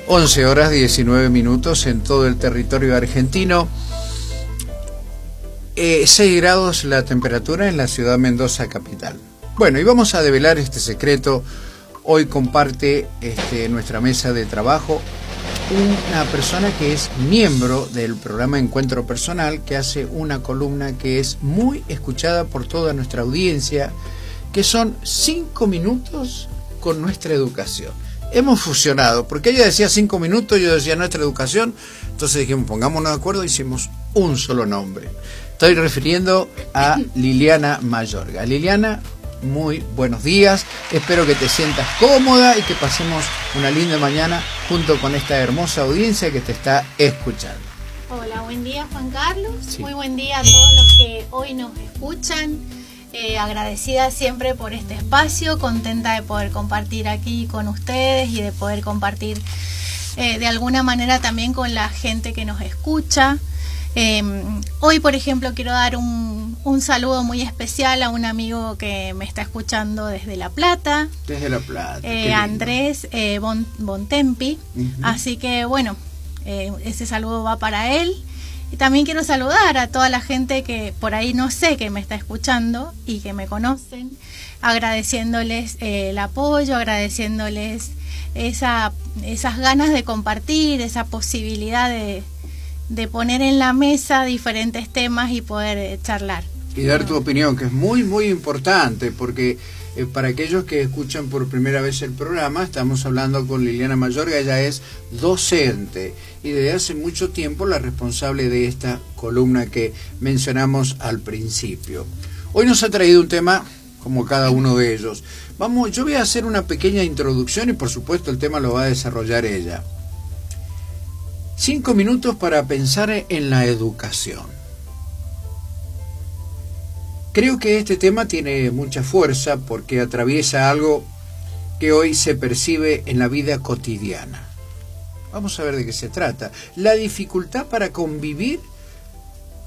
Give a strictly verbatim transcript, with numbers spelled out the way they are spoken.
once horas diecinueve minutos en todo el territorio argentino. Eh, seis grados la temperatura en la ciudad de Mendoza capital. Bueno, y vamos a develar este secreto. Hoy comparte este, nuestra mesa de trabajo una persona que es miembro del programa Encuentro Personal, que hace una columna que es muy escuchada por toda nuestra audiencia, que son cinco minutos con nuestra educación. Hemos fusionado, porque ella decía cinco minutos, yo decía nuestra educación, entonces dijimos, pongámonos de acuerdo, hicimos un solo nombre. Estoy refiriendo a Liliana Mayorga. Liliana, muy buenos días, espero que te sientas cómoda y que pasemos una linda mañana junto con esta hermosa audiencia que te está escuchando. Hola, buen día Juan Carlos, sí. Muy buen día a todos los que hoy nos escuchan. Eh, agradecida siempre por este espacio, contenta de poder compartir aquí con ustedes y de poder compartir eh, de alguna manera también con la gente que nos escucha. Eh, hoy, por ejemplo, quiero dar un, un saludo muy especial a un amigo que me está escuchando desde La Plata. Desde La Plata. Eh, Andrés eh, Bon, Bontempi. Uh-huh. Así que, bueno, eh, ese saludo va para él. Y también quiero saludar a toda la gente que por ahí no sé que me está escuchando y que me conocen, agradeciéndoles eh, el apoyo, agradeciéndoles esa, esas ganas de compartir, esa posibilidad de, de poner en la mesa diferentes temas y poder eh, charlar. Y dar tu opinión, que es muy, muy importante, porque eh, para aquellos que escuchan por primera vez el programa, estamos hablando con Liliana Mayorga. Ella es docente y desde hace mucho tiempo la responsable de esta columna que mencionamos al principio. Hoy nos ha traído un tema como cada uno de ellos. Vamos, yo voy a hacer una pequeña introducción y por supuesto el tema lo va a desarrollar ella. Cinco minutos para pensar en la educación. Creo que este tema tiene mucha fuerza porque atraviesa algo que hoy se percibe en la vida cotidiana. Vamos a ver de qué se trata. La dificultad para convivir